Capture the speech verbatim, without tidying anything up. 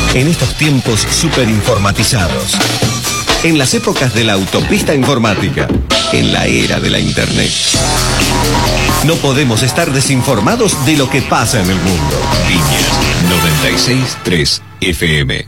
En estos tiempos superinformatizados. En las épocas de la autopista informática. En la era de la internet. No podemos estar desinformados de lo que pasa en el mundo. Viñas noventa y seis punto tres F M.